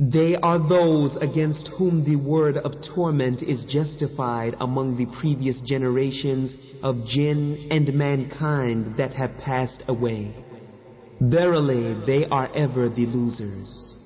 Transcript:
They are those against whom the word of torment is justified among the previous generations of jinn and mankind that have passed away. Verily, they are ever the losers.